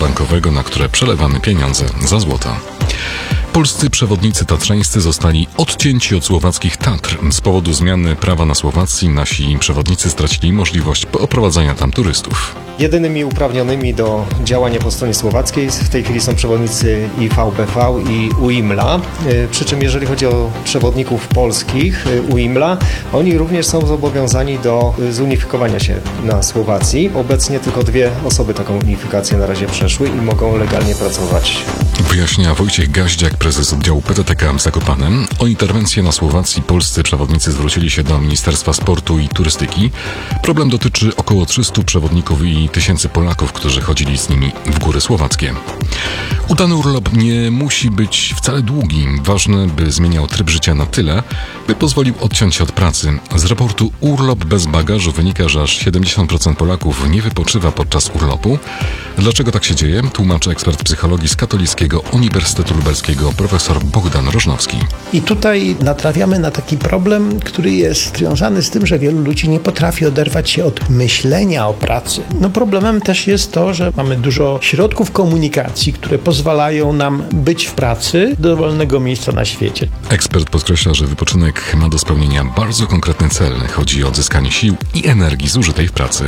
bankowego, na które przelewamy pieniądze za złoto. Polscy przewodnicy tatrzańscy zostali odcięci od słowackich Tatr. Z powodu zmiany prawa na Słowacji nasi przewodnicy stracili możliwość oprowadzania tam turystów. Jedynymi uprawnionymi do działania po stronie słowackiej w tej chwili są przewodnicy i VBV i UIMLA. Przy czym jeżeli chodzi o przewodników polskich UIMLA, oni również są zobowiązani do zunifikowania się na Słowacji. Obecnie tylko 2 osoby taką unifikację na razie przeszły i mogą legalnie pracować. Wyjaśnia Wojciech Gaździak, prezes oddziału PTTK w Zakopanem. O interwencję na Słowacji polscy przewodnicy zwrócili się do Ministerstwa Sportu i Turystyki. Problem dotyczy około 300 przewodników i tysięcy Polaków, którzy chodzili z nimi w góry słowackie. Udany urlop nie musi być wcale długi. Ważne, by zmieniał tryb życia na tyle, by pozwolił odciąć się od pracy. Z raportu Urlop bez bagażu wynika, że aż 70% Polaków nie wypoczywa podczas urlopu. Dlaczego tak się dzieje? Tłumaczy ekspert psychologii z Katolickiego Uniwersytetu Lubelskiego profesor Bogdan Rożnowski. I tutaj natrafiamy na taki problem, który jest związany z tym, że wielu ludzi nie potrafi oderwać się od myślenia o pracy. Problemem też jest to, że mamy dużo środków komunikacji, które pozwalają nam być w pracy do dowolnego miejsca na świecie. Ekspert podkreśla, że wypoczynek ma do spełnienia bardzo konkretny cel. Chodzi o odzyskanie sił i energii zużytej w pracy.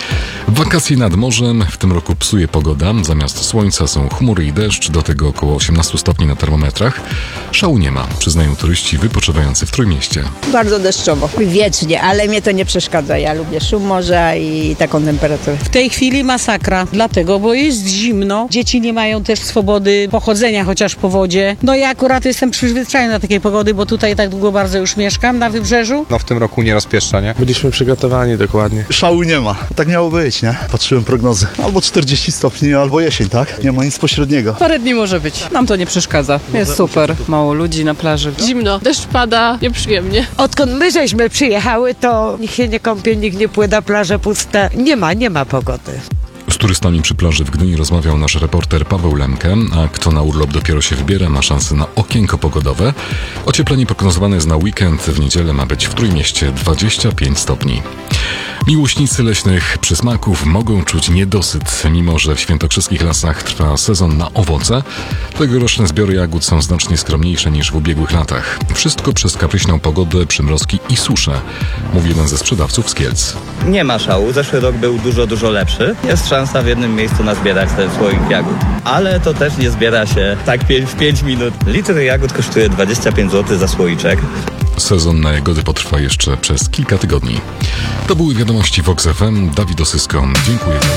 Wakacje nad morzem. W tym roku psuje pogoda. Zamiast słońca są chmury i deszcz, do tego około 18 stopni na termometrach. Szału nie ma, przyznają turyści wypoczywający w Trójmieście. Bardzo deszczowo. Wiecznie, ale mnie to nie przeszkadza. Ja lubię szum morza i taką temperaturę. W tej chwili masakra, dlatego, bo jest zimno. Dzieci nie mają też swobody pochodzenia chociaż po wodzie. Ja akurat jestem przyzwyczajona do takiej pogody, bo tutaj tak długo bardzo już mieszkam na wybrzeżu. W tym roku nie rozpieszcza, nie? Byliśmy przygotowani dokładnie. Szału nie ma. Tak miało być, nie? Patrzyłem prognozy. Albo 40 stopni, albo jesień, tak? Nie ma nic pośredniego. Parę dni może być. Nam to nie przeszkadza. Jest super. Mało ludzi na plaży. Zimno. Deszcz pada. Nieprzyjemnie. Odkąd my żeśmy przyjechały, to nikt się nie kąpie, nikt nie pływa, plaże puste. Nie ma pogody. Z turystami przy plaży w Gdyni rozmawiał nasz reporter Paweł Lemke, a kto na urlop dopiero się wybiera, ma szansę na okienko pogodowe. Ocieplenie prognozowane jest na weekend. W niedzielę ma być w Trójmieście 25 stopni. Miłośnicy leśnych przysmaków mogą czuć niedosyt, mimo że w świętokrzyskich lasach trwa sezon na owoce. Tegoroczne zbiory jagód są znacznie skromniejsze niż w ubiegłych latach. Wszystko przez kapryśną pogodę, przymrozki i suszę, mówi jeden ze sprzedawców z Kielc. Nie ma szału, zeszły rok był dużo lepszy. Jest szansa w jednym miejscu nazbierać ten słoik jagód. Ale to też nie zbiera się tak w 5 minut. Litr jagód kosztuje 25 zł za słoiczek. Sezon na jagody potrwa jeszcze przez kilka tygodni. To były wiadomości Vox FM. Dawid Osysko. Dziękuję.